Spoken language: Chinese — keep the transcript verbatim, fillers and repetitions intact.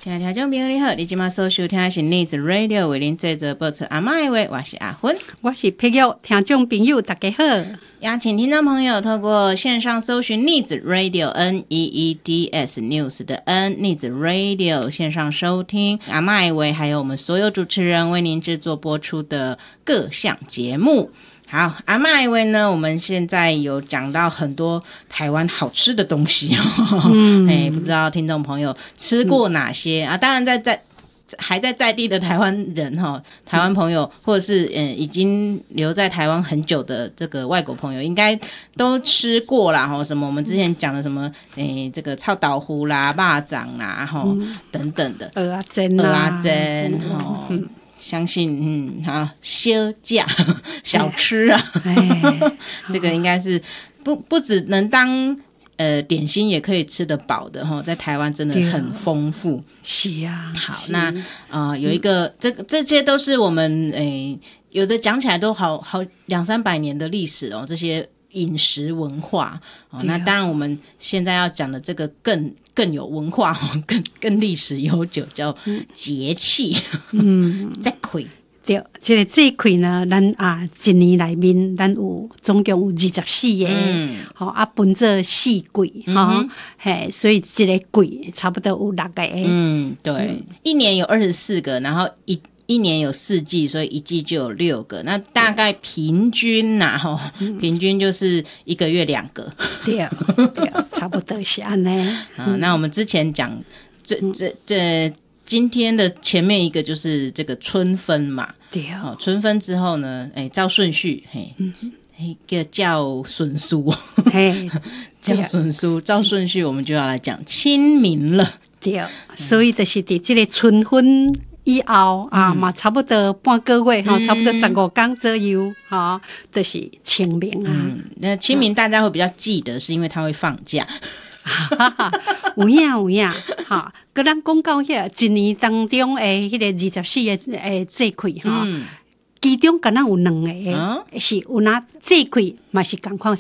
亲爱的听众朋友你好，你今晚所收听的是 Needs Radio 为您制作播出阿嬷的话，我是阿芬， 我是佩玉，听众朋友大家好。 邀请听众朋友透过线上搜寻 Needs Radio N E E D S News 的 N Needs Radio 线上收听阿嬷的话，还有我们所有主持人为您制作播出的各项节目。好，阿嬷以为呢，我们现在有讲到很多台湾好吃的东西哦，嗯，哎，不知道听众朋友吃过哪些、嗯、啊？当然在在还在在地的台湾人哈，台湾朋友或者是嗯已经留在台湾很久的这个外国朋友，应该都吃过啦哈。什么我们之前讲的什么诶，这个臭豆腐啦、肉粽啦哈、嗯、等等的， 蚵仔煎啦、 蚵仔煎哈。嗯相信嗯好小价小吃啊，这个应该是不不只能当呃点心，也可以吃得饱的哈，在台湾真的很丰富。 是啊， 好，那呃有一个、嗯、这个这些都是我们诶、呃、有的讲起来都好好两三百年的历史哦，这些饮食文化哦。那当然我们现在要讲的这个更更有文化哦，更更历史悠久，叫节气。嗯，节气。 对，这个节气呢，咱啊一年内面，咱有总共有二十四个，嗯，好、哦、啊，分做四季，哈、嗯，嘿，所以这个季差不多有六个。 嗯，对，嗯、一年有二十四个，然后一。一年有四季，所以一季就有六个。那大概平均呐、啊，嗯、平均就是一个月两个。 对，对，差不多是安尼。 啊，那我们之前讲这这这今天的前面一个就是这个春分嘛。 对、 哦，春分之后呢，哎，照顺序，嘿，嗯、一个叫笋酥，嘿，叫笋酥，照顺序我们就要来讲清明了。 对，所以就是在这个春分以后啊嘛、嗯，差不多半个月哈、嗯，差不多十五天左右哈，就是清明啊。 嗯，那清明大家会比较记得，是因为他会放假。 有影有影哈，跟咱讲到遐一年当中诶，迄个二十四个诶节气哈。嗯，其中敢若有两个、嗯、是有那节气嘛是同款